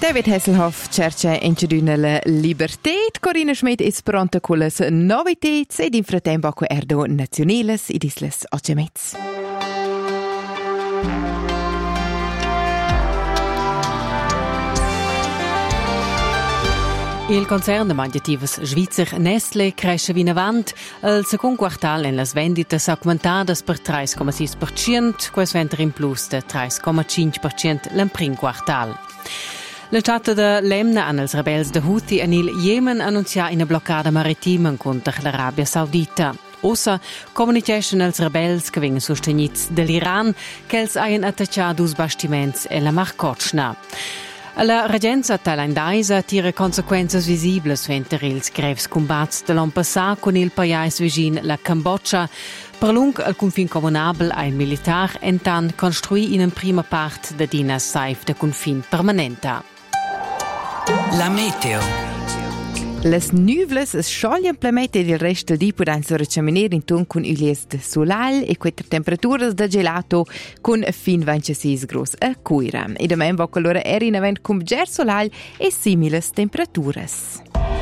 David Hasselhoff cerca in la libertà. Corinna Schmidt è pronta con le novità ed in frattempo con Erdo Nazionales ed Islas Ocemets. Il concern de mangiativas svizzer Nestlé cresce in avanti. Il secondo quartal in las venditas augmentadas per 3,6%, questo venter in plus de 3,5% l'an prim quartal. La chatta de Lemna an els rebels de Houthi en il Yemen annuncia una bloccada maritima contro l'Arabia Saudita. Ossa communication als rebels che vengono sostenuti dall'Iran che els haien attacciato us bastiments e la Marcocna. La regenza thailandaisa tira conseguenze visibili mentre ils greves combats de l'an passat con il paese vicino la Cambogia. Per lungo il confine comunabile ai militar entan construì in una prima parte da dinas saif de confine permanente. La meteo. Les nuvles scioglien plemet ed il resto di poden sorrecciaminere intorno con ulies de solal e quattro temperaturas da gelato con fin 26 graus a cuira. E da men voca l'ora era in avent con ger solal e similes temperaturas.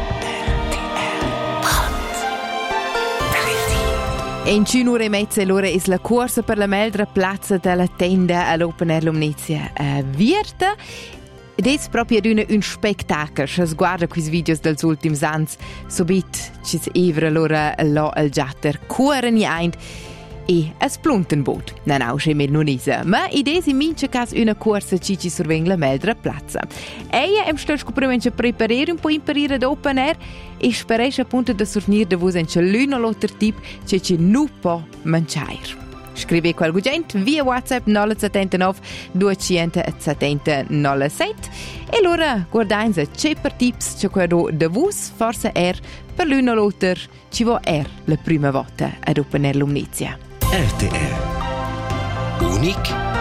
E in 5 ore e mezza l'ora è la corsa per la meldra piazza della tenda all'Open Air Lumnizia a Vierta. Ed è proprio un spettacolo, se si guarda questi video degli ultimi anni, subit ci si evra l'ora al giatter, cuore ein e es plunten bot. No, scemel non isa, ma ed in mince cas una corsa ci surveng la meldra piazza. Eia em stel scopramente preparare un po' imparire ad open air e speresce appunto da sornir da vos ence l'uno l'altro tip ci nu po mangiare. Scrive qualche gente via WhatsApp 079 270 07 e allora guardate c'è per tips c'è quello da vos forse per l'uno l'altro ci va la prima volta ad Open Air Lumnizia. RTR Unic